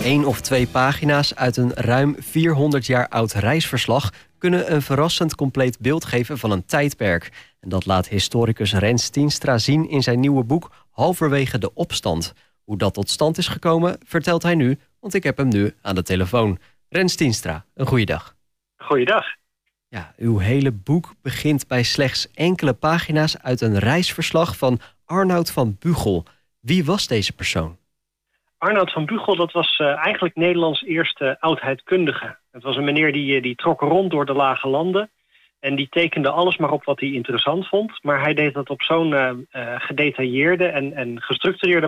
1 of 2 pagina's uit een ruim 400 jaar oud reisverslag kunnen een verrassend compleet beeld geven van een tijdperk. En dat laat historicus Rens Tienstra zien in zijn nieuwe boek Halverwege de Opstand. Hoe dat tot stand is gekomen, vertelt hij nu, want ik heb hem nu aan de telefoon. Rens Tienstra, een goeiedag. Goeiedag. Ja, uw hele boek begint bij slechts enkele pagina's uit een reisverslag van Arnoud van Bugel. Wie was deze persoon? Arnoud van Bugel, dat was eigenlijk Nederlands eerste oudheidkundige. Het was een meneer die trok rond door de lage landen. En die tekende alles maar op wat hij interessant vond. Maar hij deed dat op zo'n gedetailleerde en gestructureerde